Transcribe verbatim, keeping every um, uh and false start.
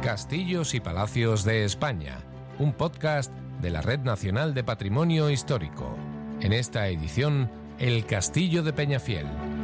Castillos y Palacios de España, un podcast de la Red Nacional de Patrimonio Histórico. En esta edición, el Castillo de Peñafiel.